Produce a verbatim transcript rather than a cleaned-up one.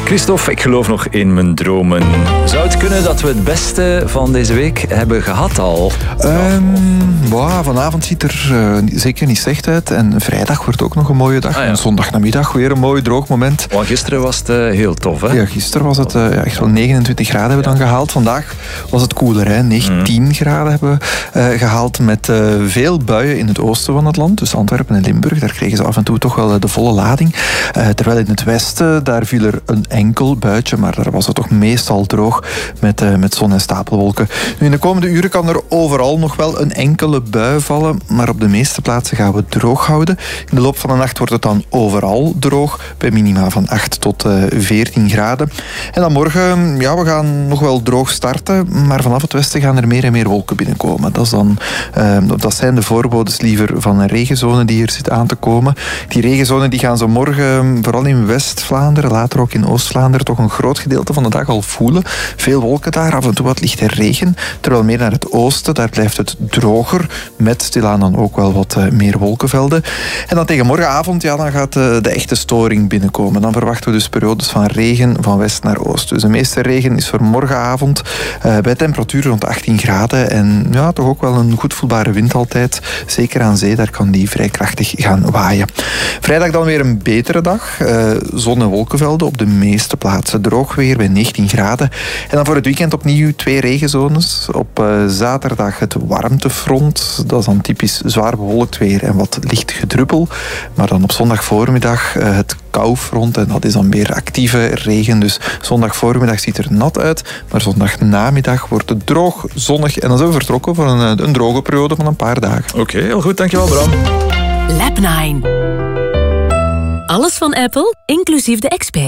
Christophe, ik geloof nog in mijn dromen. Zou het kunnen dat we het beste van deze week hebben gehad al? Um, wow, vanavond ziet er uh, zeker niet slecht uit. En vrijdag wordt ook nog een mooie dag. Ah, ja. En zondagnamiddag weer een mooi droog moment. Want gisteren was het uh, heel tof, hè? Ja, gisteren was het uh, ja, echt wel negenentwintig graden hebben we dan gehaald. Vandaag was het koeler, hè? negentien mm. graden hebben we uh, gehaald. Met uh, veel buien in het oosten van het land. Dus Antwerpen en Limburg. Daar kregen ze af en toe toch wel uh, de volle lading. Uh, terwijl in het westen, daar viel er een enkel buitje. Maar daar was het toch meestal droog met, uh, met zon en stapelwolken. Nu, in de komende uren kan er overal nog wel een enkele bui vallen. Maar op de meeste plaatsen gaan we het droog houden. In de loop van de nacht wordt het dan overal droog. Bij minima van acht tot veertien graden. En dan morgen, ja, we gaan nog wel droog starten. Maar vanaf het westen gaan er meer en meer wolken binnenkomen. Dat, is dan, uh, dat zijn de voorbodes liever van een regenzone die hier zit aan te komen. Die regenzone die gaan ze morgen, vooral in West-Vlaanderen, later ook in Oost-Vlaanderen, toch een groot gedeelte van de dag al voelen. Veel wolken daar, af en toe wat lichte regen. Terwijl meer naar het oosten, daar blijft het droger. Met stilaan dan ook wel wat uh, meer wolkenvelden. En dan tegen morgenavond, ja, dan gaat uh, de echte storing binnenkomen. Dan verwachten we dus periodes van regen van west naar oost. Dus de meeste regen is voor morgenavond uh, bij temperaturen rond achttien graden. En ja, toch ook wel een goed voelbare wind altijd. Zeker aan zee, daar kan die vrij krachtig gaan waaien. Vrijdag dan weer een betere dag. Uh, zon- en wolkenvelden op de meeste plaatsen. Droog weer bij negentien graden. En dan voor het weekend opnieuw twee regenzones. Op uh, zaterdag het warmtefront. Dat is dan typisch zwaar bewolkt weer en wat licht gedruppel. Maar dan op zondag voormiddag uh, het koufront. En dat is dan weer actieve regen. Dus zondag voormiddag ziet er nat uit. Maar zondag namiddag wordt het droog, zonnig. En dan zijn we vertrokken voor een, een droge periode van een paar dagen. Oké, okay, heel goed. Dankjewel, Bram. Lab nine. Alles van Apple, inclusief de X P.